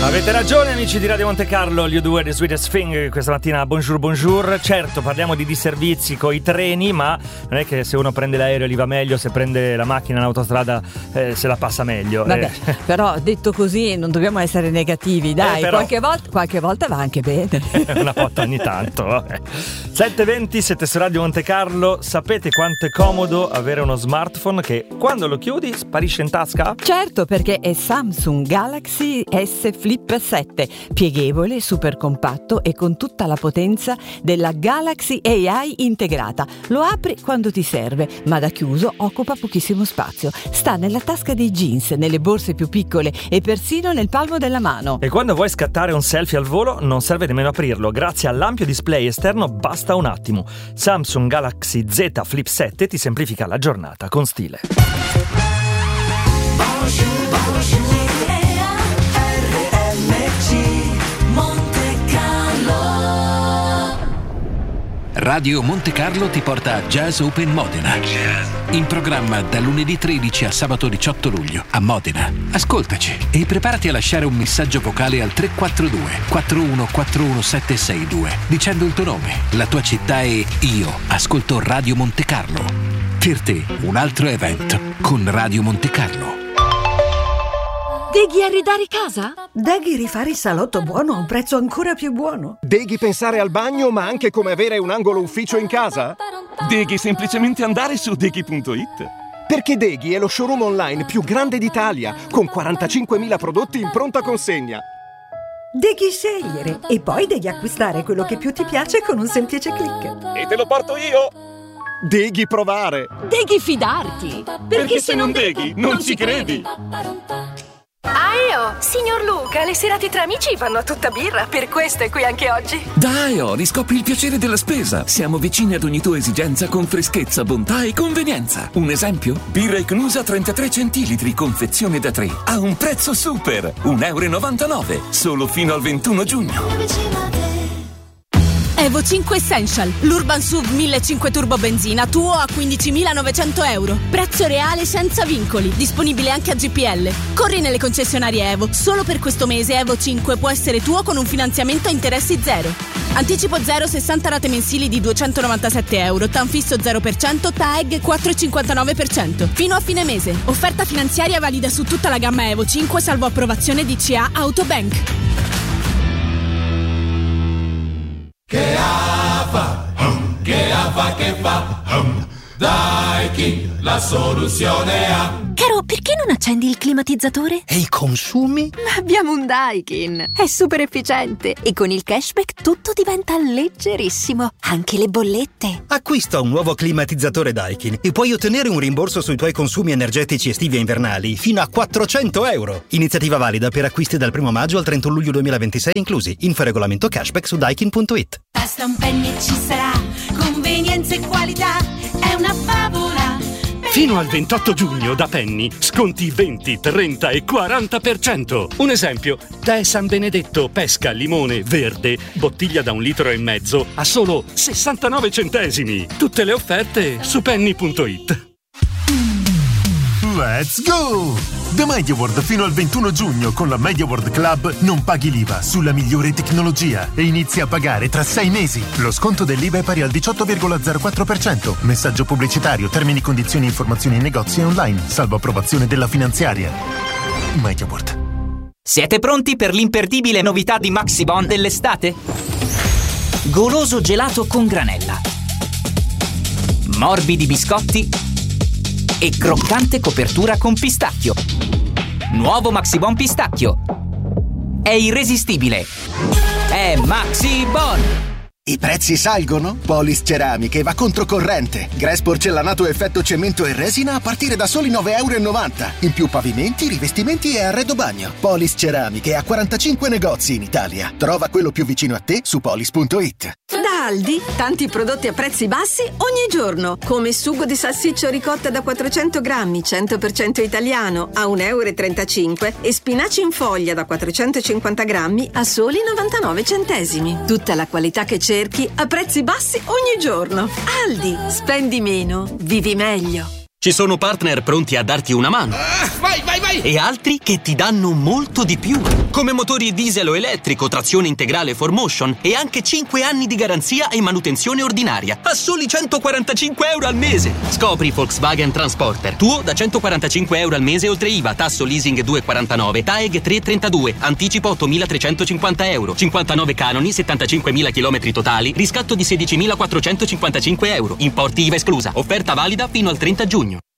Avete ragione amici di Radio Monte Carlo, gli U2 The Sweetest Thing questa mattina, bonjour. Certo, parliamo di disservizi con i treni, ma non è che se uno prende l'aereo gli va meglio, se prende la macchina in autostrada se la passa meglio. Vabbè, però detto così non dobbiamo essere negativi, dai, però, qualche volta va anche bene. Una volta ogni tanto, vabbè. 7:20, siete su Radio Monte Carlo. Sapete quanto è comodo avere uno smartphone che quando lo chiudi sparisce in tasca? Certo, perché è Samsung Galaxy S Flip 7, pieghevole, super compatto e con tutta la potenza della Galaxy AI integrata. Lo apri quando ti serve, ma da chiuso occupa pochissimo spazio. Sta nella tasca dei jeans, nelle borse più piccole e persino nel palmo della mano. E quando vuoi scattare un selfie al volo non serve nemmeno aprirlo, grazie all'ampio display esterno basta un attimo. Samsung Galaxy Z Flip 7 ti semplifica la giornata con stile. Radio Monte Carlo ti porta a Jazz Open Modena. In programma da lunedì 13 a sabato 18 luglio a Modena. Ascoltaci e preparati a lasciare un messaggio vocale al 342 4141 762 dicendo il tuo nome, la tua città e io ascolto Radio Monte Carlo. Per te un altro evento con Radio Monte Carlo. Deghi arredare casa? Deghi rifare il salotto buono a un prezzo ancora più buono? Deghi pensare al bagno ma anche come avere un angolo ufficio in casa? Deghi semplicemente andare su deghi.it. Perché Deghi è lo showroom online più grande d'Italia, con 45.000 prodotti in pronta consegna. Devi scegliere e poi devi acquistare quello che più ti piace con un semplice click. E te lo porto io! Deghi provare! Deghi fidarti! Perché se non deghi, non ci credi! Aio, signor Luca, le serate tra amici vanno a tutta birra, per questo è qui anche oggi. Dai, riscopri il piacere della spesa. Siamo vicini ad ogni tua esigenza con freschezza, bontà e convenienza. Un esempio? Birra Icnusa 33 centilitri, confezione da 3, a un prezzo super, €1,99, solo fino al 21 giugno. Evo 5 Essential, l'Urban SUV 1500 turbo benzina, tuo a €15.900. Prezzo reale senza vincoli, disponibile anche a GPL. Corri nelle concessionarie Evo, solo per questo mese Evo 5 può essere tuo con un finanziamento a interessi zero. Anticipo 0, 60 rate mensili di €297, TAN fisso 0%, TAEG 4,59%. Fino a fine mese. Offerta finanziaria valida su tutta la gamma Evo 5, salvo approvazione DCA Autobank. Che fa? Daikin, la soluzione ha. Caro, perché non accendi il climatizzatore? E i consumi? Ma abbiamo un Daikin, è super efficiente e con il cashback tutto diventa leggerissimo, anche le bollette. Acquista un nuovo climatizzatore Daikin e puoi ottenere un rimborso sui tuoi consumi energetici estivi e invernali fino a €400. Iniziativa valida per acquisti dal 1 maggio al 31 luglio 2026 inclusi. Info regolamento cashback su daikin.it. Basta un penny e ci sarà convenienza e qualità, è una favola. Fino al 28 giugno da Penny sconti 20, 30 e 40%. Un esempio, tè San Benedetto pesca limone verde, bottiglia da 1,5 litri a solo 69 centesimi. Tutte le offerte su penny.it. Let's go! Da MediaWorld fino al 21 giugno con la MediaWorld Club non paghi l'IVA sulla migliore tecnologia e inizi a pagare tra 6 mesi. Lo sconto dell'IVA è pari al 18,04%. Messaggio pubblicitario, termini, condizioni e informazioni in negozi e online, salvo approvazione della finanziaria. MediaWorld. Siete pronti per l'imperdibile novità di Maxibon dell'estate? Goloso gelato con granella, morbidi biscotti e croccante copertura con pistacchio. Nuovo Maxibon pistacchio. È irresistibile. È Maxibon. I prezzi salgono? Polis Ceramiche va controcorrente. Grass porcellanato effetto cemento e resina a partire da soli €9,90. In più pavimenti, rivestimenti e arredo bagno. Polis Ceramiche ha 45 negozi in Italia. Trova quello più vicino a te su polis.it. Da Aldi, tanti prodotti a prezzi bassi ogni giorno, come sugo di salsiccia ricotta da 400 grammi, 100% italiano, a €1,35 e spinaci in foglia da 450 grammi a soli 99 centesimi. Tutta la qualità che cerchi a prezzi bassi ogni giorno. Aldi, spendi meno, vivi meglio. Ci sono partner pronti a darti una mano. Vai! E altri che ti danno molto di più. come motori diesel o elettrico, trazione integrale 4Motion e anche 5 anni di garanzia e manutenzione ordinaria a soli €145 al mese. Scopri Volkswagen Transporter, tuo da €145 al mese oltre IVA, tasso leasing 2,49, TAEG 3,32, anticipo €8.350, 59 canoni, 75.000 km totali, riscatto di €16.455, importi IVA esclusa, offerta valida fino al 30 giugno.